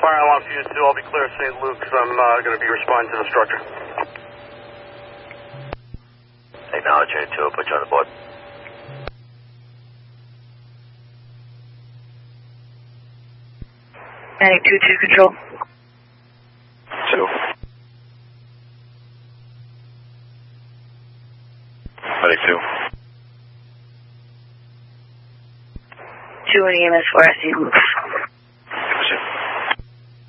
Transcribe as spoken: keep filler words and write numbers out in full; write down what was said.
fire alarm fuse two. I'll be clear Saint Luke's. I'm uh, going to be responding to the structure. Acknowledge unit two. I'll put you on the board. Medic two two control. Two. Medic two. Two and E M S four, I see Luke.